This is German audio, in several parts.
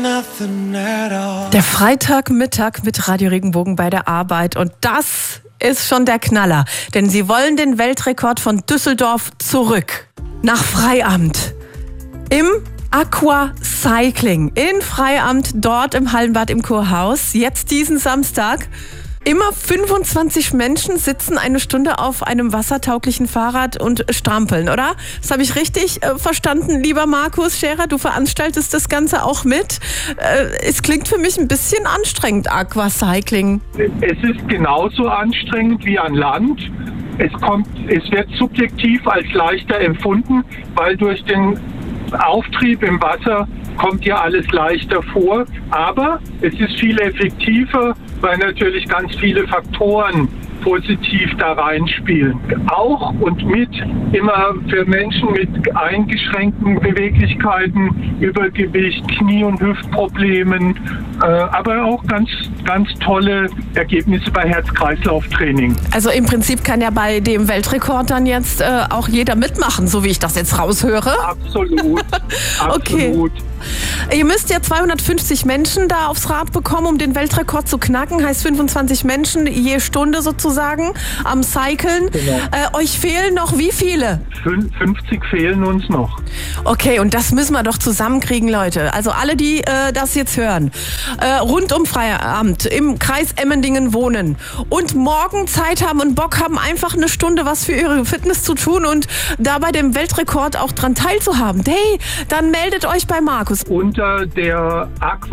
Der Freitagmittag mit Radio Regenbogen bei der Arbeit und das ist schon der Knaller, denn sie wollen den Weltrekord von Düsseldorf zurück nach Freiamt im Aquacycling in Freiamt, dort im Hallenbad im Kurhaus, jetzt diesen Samstag. Immer 25 Menschen sitzen eine Stunde auf einem wassertauglichen Fahrrad und strampeln, oder? Das habe ich richtig verstanden, lieber Markus Scherer. Du veranstaltest das Ganze auch mit. Es klingt für mich ein bisschen anstrengend, Aquacycling. Es ist genauso anstrengend wie an Land. Es wird subjektiv als leichter empfunden, weil durch den Auftrieb im Wasser kommt ja alles leichter vor. Aber es ist viel effektiver, weil natürlich ganz viele Faktoren positiv da reinspielen. Auch und mit immer für Menschen mit eingeschränkten Beweglichkeiten, Übergewicht, Knie- und Hüftproblemen, aber auch ganz, ganz tolle Ergebnisse bei Herz-Kreislauf-Training. Also im Prinzip kann ja bei dem Weltrekord dann jetzt auch jeder mitmachen, so wie ich das jetzt raushöre. Absolut, Okay. absolut. Ihr müsst ja 250 Menschen da aufs Rad bekommen, um den Weltrekord zu knacken. Heißt 25 Menschen je Stunde sozusagen am Cyclen. Genau. Euch fehlen noch wie viele? 50 fehlen uns noch. Okay, und das müssen wir doch zusammenkriegen, Leute. Also alle, die das jetzt hören, rund um Freiamt, im Kreis Emmendingen wohnen und morgen Zeit haben und Bock haben, einfach eine Stunde was für ihre Fitness zu tun und da bei dem Weltrekord auch dran teilzuhaben. Hey, dann meldet euch bei Markus. Unter der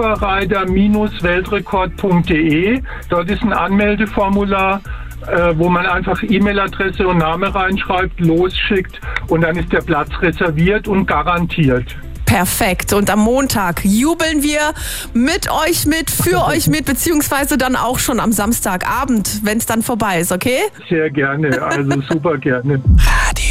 aquarider-weltrekord.de, dort ist ein Anmeldeformular, wo man einfach E-Mail-Adresse und Name reinschreibt, losschickt und dann ist der Platz reserviert und garantiert. Perfekt. Und am Montag jubeln wir mit euch mit, für euch mit, beziehungsweise dann auch schon am Samstagabend, wenn es dann vorbei ist, okay? Sehr gerne, also super gerne. Radio